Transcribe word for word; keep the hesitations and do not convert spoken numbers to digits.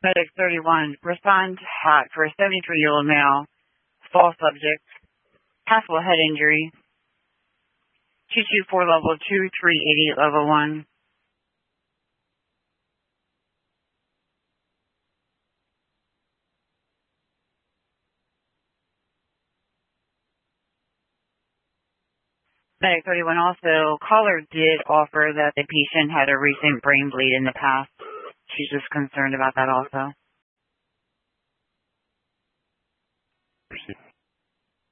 Medic thirty-one, respond to hack for a seventy-three-year-old male, fall subject, possible head injury, two two four level two, three eighty level one. Medic thirty-one also, caller did offer that the patient had a recent brain bleed in the past. She's just concerned about that also. Proceed.